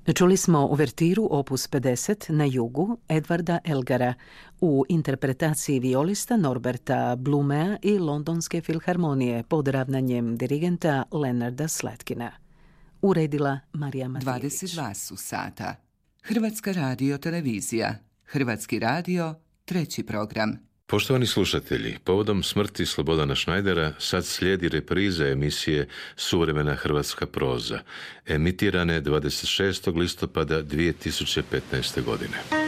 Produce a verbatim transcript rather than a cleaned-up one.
Čuli smo uvertiru opus pedeset na jugu Edvarda Elgara u interpretaciji violista Norberta Blumea i Londonske filharmonije pod ravnanjem dirigenta Leonarda Slatkina. Uredila Marija Matijević. dvadeset dva su sata. Hrvatska radio televizija. Hrvatski radio, treći program. Poštovani slušatelji, povodom smrti Slobodana Šnajdera sad slijedi repriza emisije Suvremena hrvatska proza, emitirane dvadeset šestog listopada dvije tisuće petnaeste godine.